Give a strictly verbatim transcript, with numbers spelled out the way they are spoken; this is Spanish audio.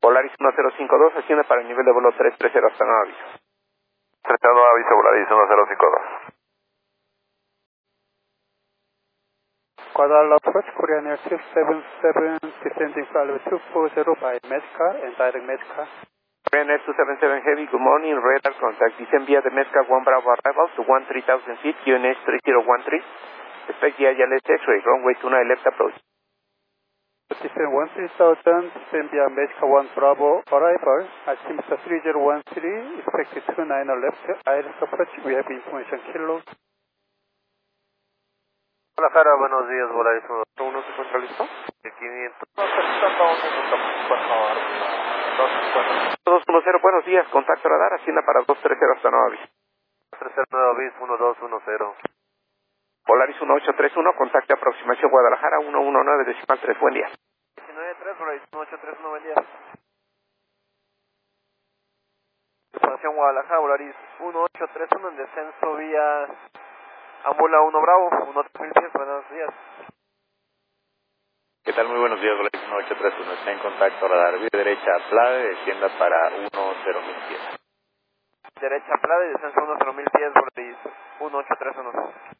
Polaris uno cero cinco dos, asciende para el nivel de vuelo tres tres cero hasta nuevo aviso. tres cero nuevo aviso, Polaris uno cero cinco dos. Guadalajara approach, Korean Air six seven seven, descending flight two four zero by Mezca and direct Mezca. Korean Air two seven seven Heavy, good morning, radar contact, descend via the Mezca one Bravo arrival to one three thousand feet, Q N H three zero one three, expect the I L S X-ray, runway two nine left approach. Descend one three thousand, descend via Mezca one Bravo arrival, altimeter three zero one three, expected two nine left, I L S approach, we have information kilo. Guadalajara, buenos días, Polaris uno uno, ¿se encuentra listo? quinientos. dos uno cero, buenos días, contacto radar, ascienda para dos tres cero hasta nuevo aviso. tres cero nuevo aviso, uno dos uno cero. Polaris uno ocho tres uno, contacto aproximación Guadalajara uno uno nueve decimal tres, buen día. diecinueve tres, Polaris uno ocho tres uno, buen día. Estación Guadalajara, Polaris uno ocho tres uno, en descenso vía Ambula uno Bravo, uno tres mil pies, buenos días. ¿Qué tal? Muy buenos días, Polaris uno ocho tres uno, está en contacto radar, vía derecha, Plade, descienda para uno cero mil pies. Derecha Plade, descenso uno cero mil pies, Polaris uno ocho tres uno.